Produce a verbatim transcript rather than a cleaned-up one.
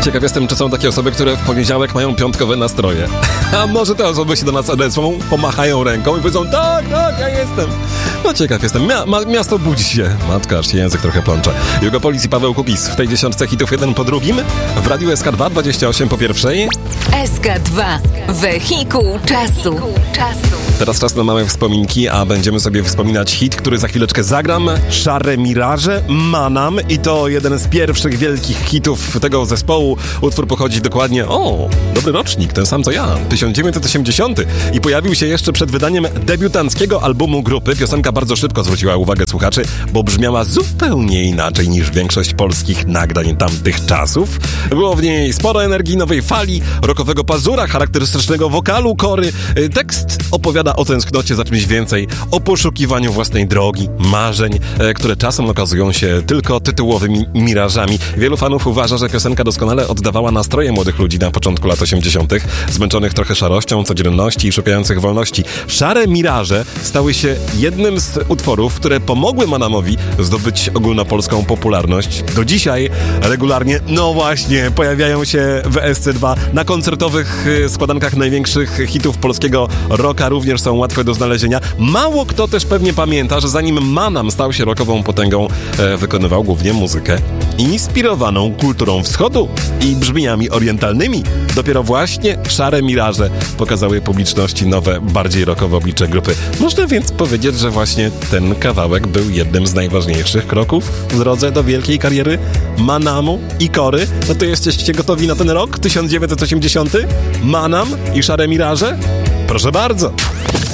Ciekaw jestem, czy są takie osoby, które w poniedziałek mają piątkowe nastroje. A może te osoby się do nas odezwą, pomachają ręką i powiedzą: tak, tak, ja jestem. No ciekaw jestem. Mia- ma- miasto budzi się. Matka, aż się język trochę plącze. Jugopolis i Paweł Kukiz w tej dziesiątce hitów jeden po drugim. W Radiu S K dwa dwadzieścia osiem po pierwszej. S K dwa. Wehikuł czasu. Teraz czas na małe wspominki, a będziemy sobie wspominać hit, który za chwileczkę zagram. Szare Miraże, Manam, i to jeden z pierwszych wielkich hitów tego zespołu. Utwór pochodzi dokładnie, o, dobry rocznik, ten sam co ja, tysiąc dziewięćset osiemdziesiąty, i pojawił się jeszcze przed wydaniem debiutanckiego albumu grupy. Piosenka bardzo szybko zwróciła uwagę słuchaczy, bo brzmiała zupełnie inaczej niż większość polskich nagrań tamtych czasów. Było w niej sporo energii, nowej fali, rockowego pazura, charakterystycznego wokalu Kory. Tekst opowiada o tęsknocie za czymś więcej, o poszukiwaniu własnej drogi, marzeń, które czasem okazują się tylko tytułowymi mirażami. Wielu fanów uważa, że piosenka doskonale oddawała nastroje młodych ludzi na początku lat osiemdziesiątych, zmęczonych trochę szarością, codzienności i szukających wolności. Szare Miraże stały się jednym z utworów, które pomogły Manamowi zdobyć ogólnopolską popularność. Do dzisiaj regularnie, no właśnie, pojawiają się w S C dwa na koncertowych składankach największych hitów polskiego rocka, również są łatwe do znalezienia. Mało kto też pewnie pamięta, że zanim Manam stał się rockową potęgą, e, wykonywał głównie muzykę inspirowaną kulturą wschodu i brzmieniami orientalnymi. Dopiero właśnie Szare Miraże pokazały publiczności nowe, bardziej rockowe oblicze grupy. Można więc powiedzieć, że właśnie ten kawałek był jednym z najważniejszych kroków w drodze do wielkiej kariery Manamu i Kory. No to jesteście gotowi na ten rok tysiąc dziewięćset osiemdziesiąty? Manam i Szare Miraże? Proszę bardzo!